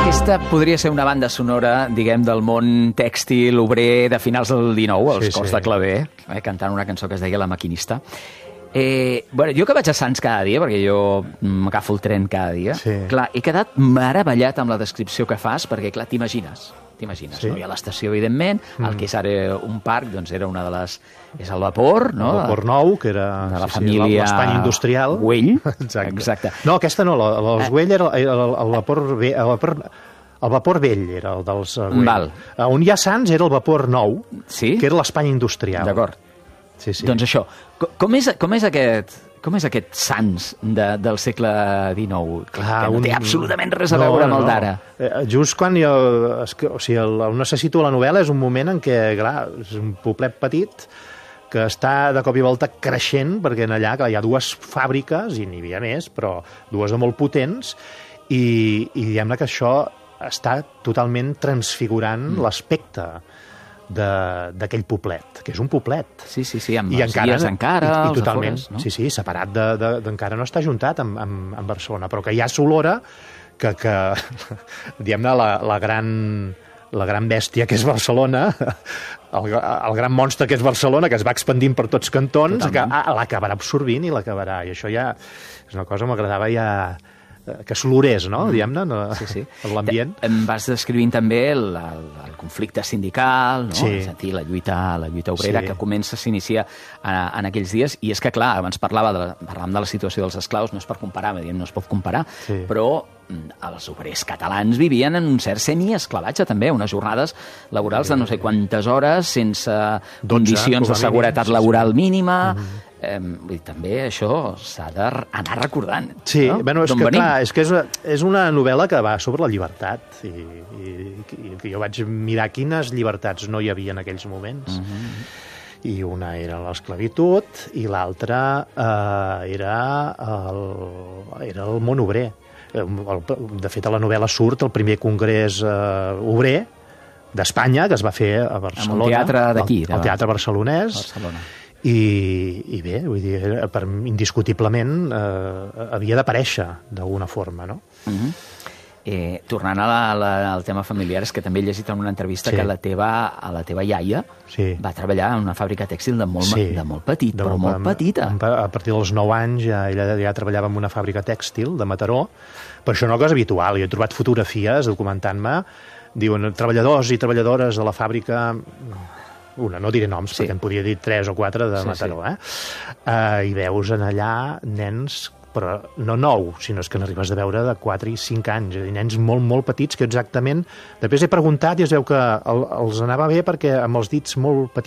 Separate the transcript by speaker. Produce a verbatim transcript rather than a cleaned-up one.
Speaker 1: Aquesta podria ser una banda sonora, diguem, del món tèxtil, obrer de finals del dinou, els sí, Cors sí. de Claver, eh, cantant una cançó que es deia La Maquinista. Eh, bueno, jo que vaig a Sants cada dia, perquè jo m'agafo el tren cada dia, sí. clar, he quedat meravellat amb la descripció que fas, perquè, clar, t'imagines, t'imagines, sí. no? Hi ha l'estació, evidentment, mm. el que és ara un parc, doncs era una de les... és el vapor, no?
Speaker 2: El vapor nou, que era
Speaker 1: de la
Speaker 2: sí,
Speaker 1: família
Speaker 2: sí, l'Espanya industrial.
Speaker 1: Güell.
Speaker 2: Exacte.
Speaker 1: Exacte.
Speaker 2: No, aquesta no, els Güell era el, el, el vapor... El vapor El vapor vell era el dels Güell.
Speaker 1: Val.
Speaker 2: On hi ha Sants era el vapor nou,
Speaker 1: sí?
Speaker 2: que era l'Espanya industrial.
Speaker 1: D'acord.
Speaker 2: Sí, sí.
Speaker 1: Doncs això, com és, com és aquest... Com és aquest Sants de, del segle dinou? Clar, que no té un... absolutament res a veure no, amb el d'ara.
Speaker 2: No. Just quan jo... O sigui, el, el necessito la novel·la és un moment en què, clar, és un poblet petit que està de cop i volta creixent, perquè en allà clar, hi ha dues fàbriques, i n'hi havia més, però dues de molt potents, i, i diguem-ne que això està totalment transfigurant mm. l'aspecte d'aquell poblet, que és un poblet.
Speaker 1: Sí, sí, sí, amb
Speaker 2: I
Speaker 1: els
Speaker 2: encara,
Speaker 1: dies encara,
Speaker 2: i, i
Speaker 1: els
Speaker 2: totalment,
Speaker 1: afores, no?
Speaker 2: Sí, sí, separat de, de, d'encara no està ajuntat amb, amb, amb Barcelona, però que hi ha Solora, que, que diguem-ne, la, la gran... la gran bèstia que és Barcelona, el, el gran monstre que és Barcelona, que es va expandint per tots cantons, totalment. Que ah, l'acabarà absorbint i l'acabarà. I això ja és una cosa que m'agradava ja que s'olorés, no? Mm. Diguem-ne, no? Sí, sí. L'ambient.
Speaker 1: Em vas descrivint també el, el, el conflicte sindical, no?
Speaker 2: Sí.
Speaker 1: És a dir, la lluita, la lluita obrera
Speaker 2: sí.
Speaker 1: que comença, s'inicia en, en aquells dies, i és que, clar, abans parlava de la, parlàvem de la situació dels esclaus, no és per comparar, diem, no es pot comparar, sí. però els obrers catalans vivien en un cert semi-esclavatge, també, unes jornades laborals de no sé quantes hores, sense dotze, condicions de seguretat mínim, laboral sí, sí. mínima... Mm-hmm. Eh, també això s'ha d'anar recordant.
Speaker 2: Sí,
Speaker 1: no?
Speaker 2: bueno, és que clar, és que és, és una novel·la que va sobre la llibertat i, i, i jo vaig mirar quines llibertats no hi havia en aquells moments. Mm-hmm. I una era l'esclavitud i l'altra eh, era, el, era el món obrer. De fet, a la novel·la surt el primer congrés eh, obrer d'Espanya, que es va fer a Barcelona.
Speaker 1: En un teatre d'aquí.
Speaker 2: El, el teatre barcelonès.
Speaker 1: Barcelona.
Speaker 2: I, i bé, vull dir, per, indiscutiblement eh, havia d'aparèixer d'alguna forma, no?
Speaker 1: Uh-huh. eh, tornant a la, la, al tema familiar, és que també he llegit en una entrevista sí. que la teva, a la teva iaia sí. va treballar en una fàbrica tèxtil de molt, sí. de molt petit, de però molt, molt petita.
Speaker 2: A partir dels nou anys ja, ella ja treballava en una fàbrica tèxtil de Mataró, però això no és cosa habitual. Jo he trobat fotografies documentant-me, diuen treballadors i treballadores de la fàbrica... una, no diré noms, sí. perquè en podia dir tres o quatre de sí, Mataró, sí. eh? Uh, I veus en allà nens, però no nou, sinó que n'arribes a veure de quatre i cinc anys, i nens molt, molt petits, que exactament... Després he preguntat i es veu que el, els anava bé perquè amb els dits molt petits